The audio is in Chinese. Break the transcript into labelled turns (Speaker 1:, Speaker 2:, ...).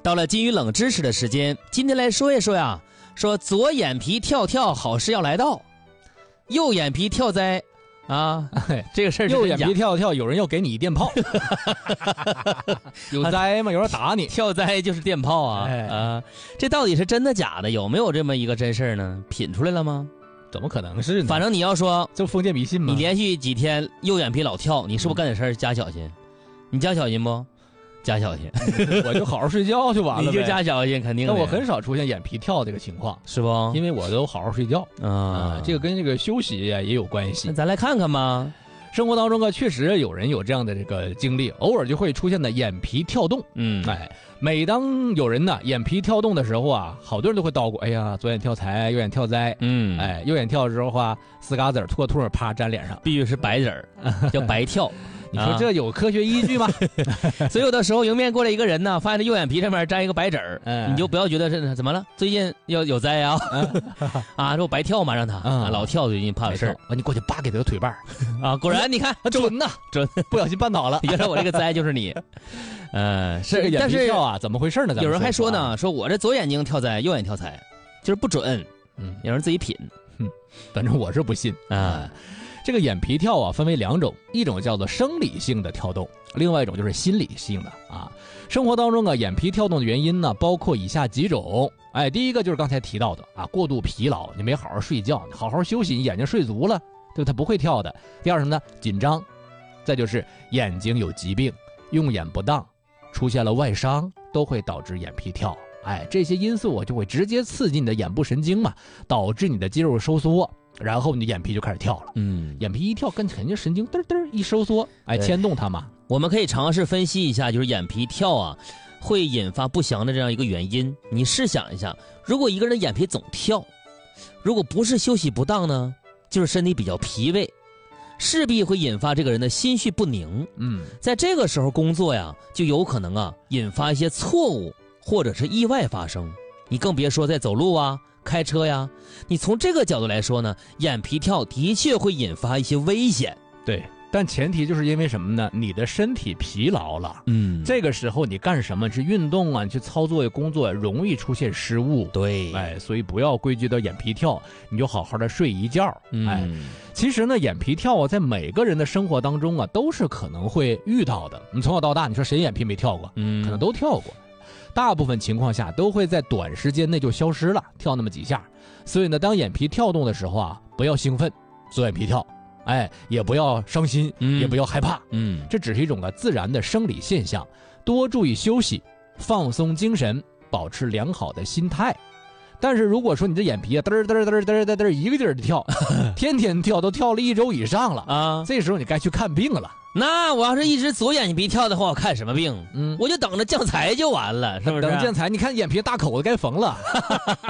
Speaker 1: 到了金鱼冷知识的时间，今天来说一说呀，说左眼皮跳跳，好事要来到；右眼皮跳灾啊，这个事儿是
Speaker 2: 右眼皮跳跳，有人要给你一电炮，有灾吗？有人打你，
Speaker 1: 跳灾就是电炮啊！这到底是真的假的？有没有这么一个真事儿呢？品出来了吗？
Speaker 2: 怎么可能是呢？
Speaker 1: 反正你要说
Speaker 2: 就封建迷信吗？
Speaker 1: 你连续几天右眼皮老跳，你是不是干点事儿加小心？你加小心不？加小心，
Speaker 2: 我就好好睡觉就完了。
Speaker 1: 你就加小心，肯定的。
Speaker 2: 但我很少出现眼皮跳这个情况，
Speaker 1: 是不？
Speaker 2: 因为我都好好睡觉啊。这个跟这个休息也有关系。
Speaker 1: 那咱来看看吧。
Speaker 2: 生活当中确实有人有这样的这个经历，偶尔就会出现的眼皮跳动。每当有人呢眼皮跳动的时候啊，好多人都会叨咕，哎呀，左眼跳财，右眼跳灾。右眼跳的时候啊，四嘎子儿吐吐啪粘脸上，
Speaker 1: 必须是白子儿，叫白跳。
Speaker 2: 你说这有科学依据吗？
Speaker 1: 所以有的时候迎面过来一个人呢，发现他右眼皮上面沾一个白纸儿，你就不要觉得是怎么了，最近有灾啊啊，说白跳嘛，让他老跳，最近怕有事儿，
Speaker 2: 你过去扒给他个腿绊
Speaker 1: 啊，果然你看
Speaker 2: 准呐，
Speaker 1: 准，
Speaker 2: 不小心绊倒了，
Speaker 1: 原来我这个灾就是你，
Speaker 2: 是个眼皮跳啊，怎么回事呢？
Speaker 1: 有人还说呢，说我这左眼睛跳灾，右眼跳财，就是不准，有人自己品，
Speaker 2: 反正我是不信啊。这个眼皮跳啊，分为两种，一种叫做生理性的跳动，另外一种就是心理性的啊。生活当中眼皮跳动的原因呢，包括以下几种。第一个就是刚才提到的啊，过度疲劳，你没好好睡觉，你好好休息，你眼睛睡足了，对吧？它不会跳的。第二什么呢？紧张，再就是眼睛有疾病，用眼不当，出现了外伤，都会导致眼皮跳。这些因素就会直接刺激你的眼部神经嘛，导致你的肌肉收缩。然后你的眼皮就开始跳了，眼皮一跳，肯定神经嘚嘚一收缩，牵动它嘛。
Speaker 1: 我们可以尝试分析一下，就是眼皮跳啊，会引发不祥的这样一个原因。你试想一下，如果一个人眼皮总跳，如果不是休息不当呢，就是身体比较疲惫，势必会引发这个人的心绪不宁。在这个时候工作呀，就有可能引发一些错误或者是意外发生。你更别说在走路啊。开车呀，你从这个角度来说呢，眼皮跳的确会引发一些危险。
Speaker 2: 对，但前提就是因为什么呢？你的身体疲劳了，这个时候你干什么？去运动啊，你去操作工作，容易出现失误。
Speaker 1: 对，
Speaker 2: 所以不要归结到眼皮跳，你就好好的睡一觉。其实呢，眼皮跳在每个人的生活当中都是可能会遇到的。你从小到大，你说谁眼皮没跳过？可能都跳过。大部分情况下都会在短时间内就消失了，跳那么几下。所以呢，当眼皮跳动的时候不要兴奋，左眼皮跳，也不要伤心，也不要害怕，这只是一种自然的生理现象。多注意休息，放松精神，保持良好的心态。但是如果说你这眼皮嘚嘚一个劲儿的跳，天天跳，都跳了1周以上了啊，这时候你该去看病了。
Speaker 1: 那我要是一直左眼皮跳的话，我看什么病？我就等着降财就完了，是不是？
Speaker 2: 等降财，你看眼皮大口子该缝了。